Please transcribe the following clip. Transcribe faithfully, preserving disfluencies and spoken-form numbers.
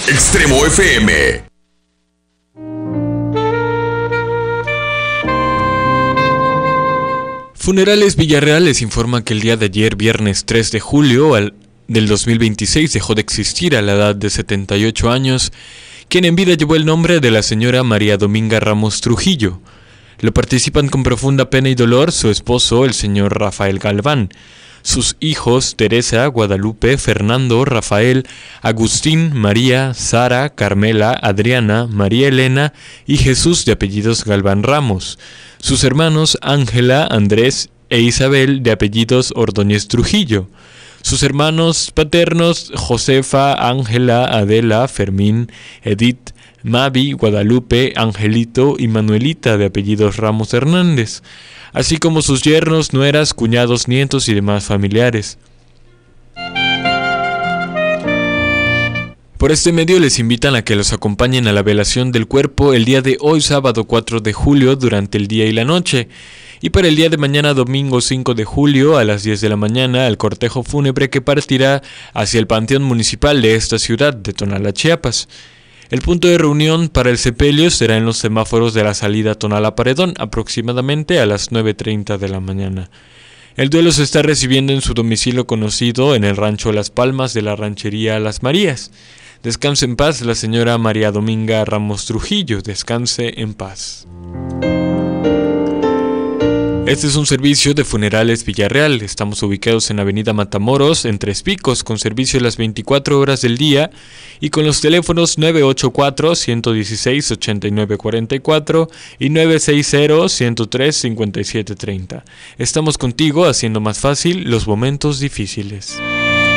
Extremo F M. Funerales Villarreal les informa que el día de ayer, viernes tres de julio al, del dos mil veintiséis, dejó de existir a la edad de setenta y ocho años, quien en vida llevó el nombre de la señora María Dominga Ramos Trujillo. Lo participan con profunda pena y dolor su esposo, el señor Rafael Galván, sus hijos Teresa, Guadalupe, Fernando, Rafael, Agustín, María, Sara, Carmela, Adriana, María Elena y Jesús de apellidos Galván Ramos, sus hermanos Ángela, Andrés e Isabel de apellidos Ordóñez Trujillo, sus hermanos paternos Josefa, Ángela, Adela, Fermín, Edith, Mavi, Guadalupe, Angelito y Manuelita de apellidos Ramos Hernández, así como sus yernos, nueras, cuñados, nietos y demás familiares. Por este medio les invitan a que los acompañen a la velación del cuerpo el día de hoy, sábado cuatro de julio, durante el día y la noche, y para el día de mañana, domingo cinco de julio, a las diez de la mañana, al cortejo fúnebre que partirá hacia el panteón municipal de esta ciudad de Tonalá, Chiapas. El punto de reunión para el sepelio será en los semáforos de la salida Tonalá-Paredón, aproximadamente a las nueve treinta de la mañana. El duelo se está recibiendo en su domicilio conocido en el rancho Las Palmas de la ranchería Las Marías. Descanse en paz la señora María Dominga Ramos Trujillo, descanse en paz. Este es un servicio de Funerales Villarreal. Estamos ubicados en Avenida Matamoros, en Tres Picos, con servicio las veinticuatro horas del día y con los teléfonos nueve ocho cuatro, uno uno seis, ocho nueve cuatro cuatro y nueve seis cero, uno cero tres, cinco siete tres cero. Estamos contigo haciendo más fácil los momentos difíciles.